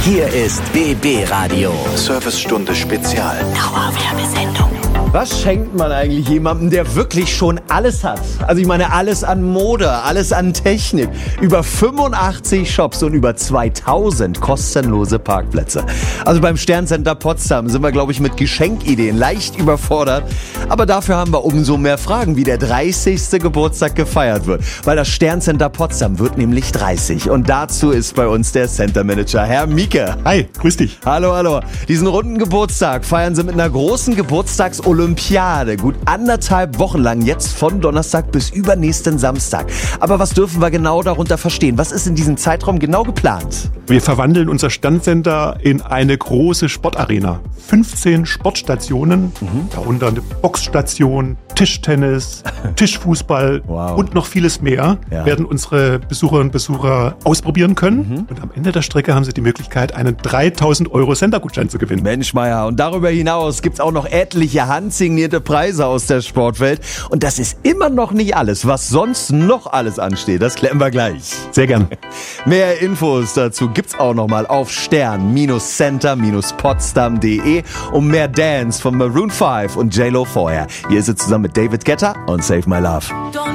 Hier ist BB Radio. Servicestunde Spezial. Dauerwerbesendung. Was schenkt man eigentlich jemandem, der wirklich schon alles hat? Also ich meine, alles an Mode, alles an Technik. Über 85 Shops und über 2000 kostenlose Parkplätze. Also beim Sterncenter Potsdam sind wir, glaube ich, mit Geschenkideen leicht überfordert. Aber dafür haben wir umso mehr Fragen, wie der 30. Geburtstag gefeiert wird. Weil das Sterncenter Potsdam wird nämlich 30. Und dazu ist bei uns der Center Manager, Herr Mieke. Hi, grüß dich. Hallo, hallo. Diesen runden Geburtstag feiern Sie mit einer großen Geburtstagsolympiade. Gut 1,5 Wochen lang, jetzt von Donnerstag bis übernächsten Samstag. Aber was dürfen wir genau darunter verstehen? Was ist in diesem Zeitraum genau geplant? Wir verwandeln unser Standcenter in eine große Sportarena. 15 Sportstationen, darunter eine Boxstation, Tischtennis, Tischfußball und noch vieles mehr werden unsere Besucherinnen und Besucher ausprobieren können. Und am Ende der Strecke haben sie die Möglichkeit, einen 3.000 € Center-Gutschein zu gewinnen. Mensch, Meier, und darüber hinaus gibt's auch noch etliche handsignierte Preise aus der Sportwelt. Und das ist immer noch nicht alles. Was sonst noch alles ansteht, das klären wir gleich. Sehr gern. Mehr Infos dazu gibt's auch noch mal auf stern-center-potsdam.de und mehr Dance von Maroon 5 und J-Lo vorher. Hier ist sie zusammen mit David Guetta und Save My Love.